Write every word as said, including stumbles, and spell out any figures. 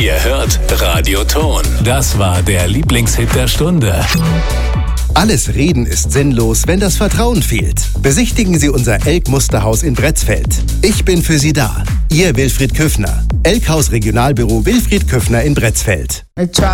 Ihr hört Radio Ton. Das war der Lieblingshit der Stunde. Alles Reden ist sinnlos, wenn das Vertrauen fehlt. Besichtigen Sie unser Elk-Musterhaus in Bretzfeld. Ich bin für Sie da. Ihr Wilfried Küffner. Elkhaus Regionalbüro Wilfried Küffner in Bretzfeld.